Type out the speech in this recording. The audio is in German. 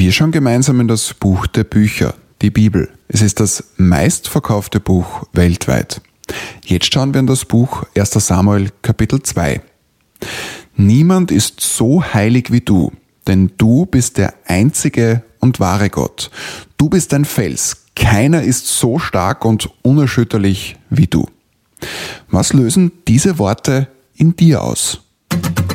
Wir schauen gemeinsam in das Buch der Bücher, die Bibel. Es ist das meistverkaufte Buch weltweit. Jetzt schauen wir in das Buch 1. Samuel Kapitel 2. Niemand ist so heilig wie du, denn du bist der einzige und wahre Gott. Du bist ein Fels. Keiner ist so stark und unerschütterlich wie du. Was lösen diese Worte in dir aus?